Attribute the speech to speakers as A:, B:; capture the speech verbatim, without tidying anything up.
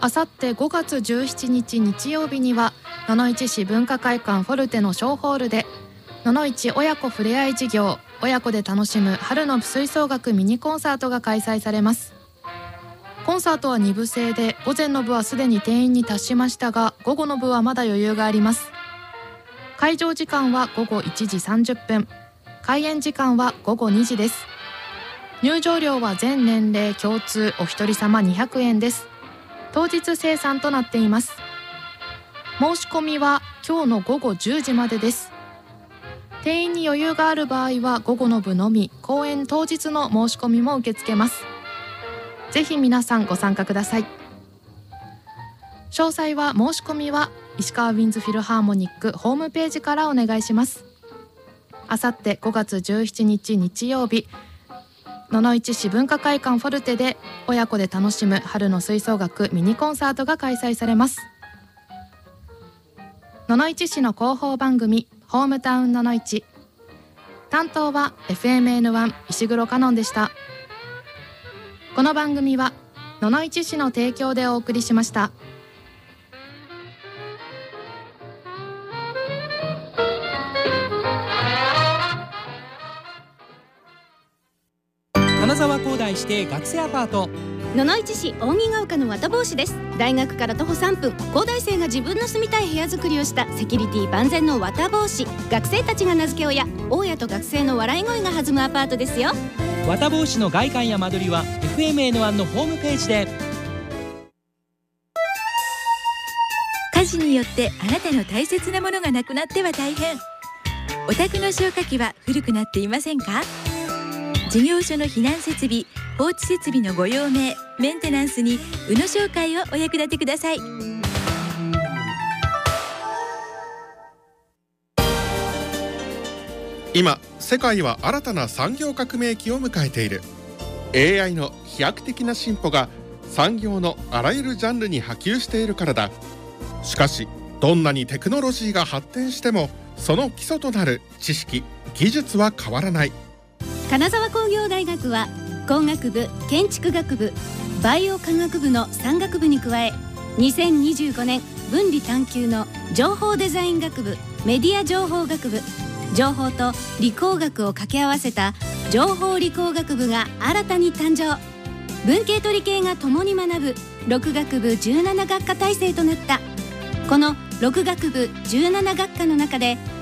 A: あさってごがつじゅうしちにち日曜日には野々市市文化会館フォルテの小ホールで野々市親子ふれあい事業親子で楽しむ春の吹奏楽ミニコンサートが開催されます。コンサートはにぶ制で午前の部はすでに定員に達しましたが午後の部はまだ余裕があります。会場時間はごごいちじさんじゅっぷん、開演時間はごごにじです。入場料は全年齢共通お一人様にひゃくえんです。当日生産となっています。申し込みは今日のごごじゅうじまでです。定員に余裕がある場合は午後の部のみ、公演当日の申し込みも受け付けます。ぜひ皆さんご参加ください。詳細は申し込みは石川ウィンズフィルハーモニックホームページからお願いします。あさってごがつじゅうしちにち日曜日、野々市市文化会館フォルテで親子で楽しむ春の吹奏楽ミニコンサートが開催されます。野々市市の広報番組ホームタウン野々市、担当は エフエムエヌワン 石黒香音でした。この番組は野々市市の提供でお送りしました。
B: 金沢工大指定学生アパート、
C: 野々市市扇ヶ丘の綿帽子です。大学から徒歩さんぷん、工大生が自分の住みたい部屋作りをしたセキュリティ万全の綿帽子。学生たちが名付け親、大家と学生の笑い声が弾むアパートですよ。
B: 綿帽子の外観や間取りは エフエムエヌワン のホームページで。
D: 火事によってあなたの大切なものがなくなっては大変。お宅の消火器は古くなっていませんか？事業所の避難設備、放置設備のご用命、メンテナンスに宇野商会をお役立てください。
E: 今世界は新たな産業革命期を迎えている。 エーアイ の飛躍的な進歩が産業のあらゆるジャンルに波及しているからだ。しかしどんなにテクノロジーが発展してもその基礎となる知識・技術は変わらない。
C: 金沢工業大学は工学部、建築学部、バイオ科学部のさん学部に加えにせんにじゅうごねん分離探究の情報デザイン学部、メディア情報学部、情報と理工学を掛け合わせた情報理工学部が新たに誕生。文系と理系が共に学ぶろく学部じゅうなな学科体制となった。このろく学部じゅうなな学科の中で